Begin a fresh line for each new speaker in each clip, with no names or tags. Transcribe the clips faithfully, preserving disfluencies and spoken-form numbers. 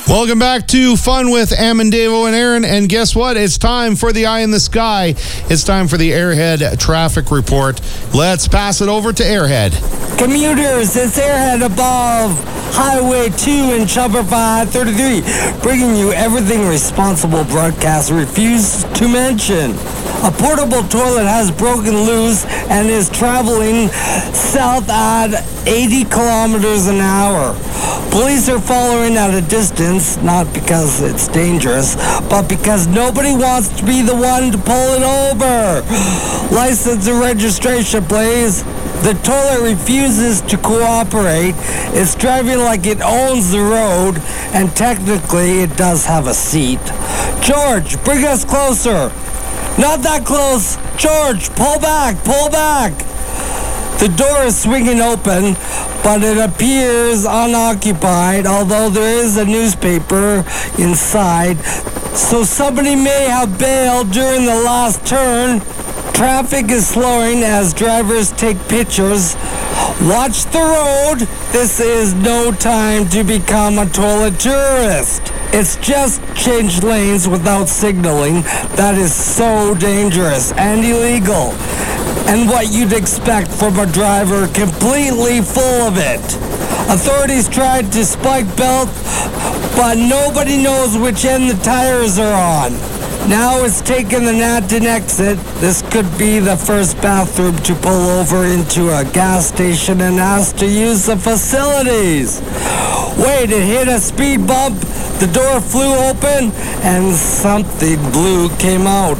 Welcome back to Fun with Amendevo and Aaron. And guess what? It's time for the Eye in the Sky. It's time for the Airhead Traffic Report. Let's pass it over to Airhead.
Commuters, it's Airhead above Highway two in Chopper five thirty-three, bringing you everything responsible broadcast refused to mention. A portable toilet has broken loose and is traveling south at eighty kilometers an hour. Police are following at a distance, not because it's dangerous, but because nobody wants to be the one to pull it over. License and registration, please. The toilet refuses to cooperate. It's driving like it owns the road, and technically it does have a seat. George, bring us closer. Not that close. George, pull back, pull back. The door is swinging open, but it appears unoccupied, although there is a newspaper inside. So somebody may have bailed during the last turn. Traffic is slowing as drivers take pictures. Watch the road. This is no time to become a toilet tourist. It's just change lanes without signaling. That is so dangerous and illegal. And what you'd expect from a driver completely full of it. Authorities tried to spike belt, but nobody knows which end the tires are on. Now it's taken the Nanton exit. This could be the first bathroom to pull over into a gas station and ask to use the facilities. Wait, it hit a speed bump, the door flew open, and something blue came out.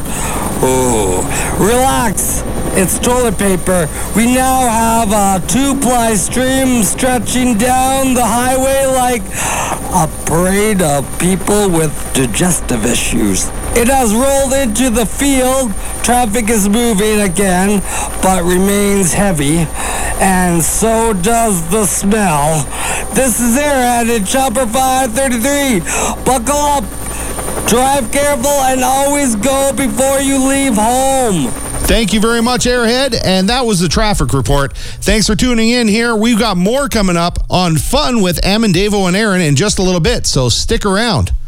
Oh, relax. It's toilet paper. We now have a two-ply stream stretching down the highway like a parade of people with digestive issues. It has rolled into the field. Traffic is moving again, but remains heavy. And so does the smell. This is Airhead in Chopper five thirty-three. Buckle up, drive careful, and always go before you leave home.
Thank you very much, Airhead. And that was the traffic report. Thanks for tuning in here. We've got more coming up on Fun with Amendevo and Aaron in just a little bit, so stick around.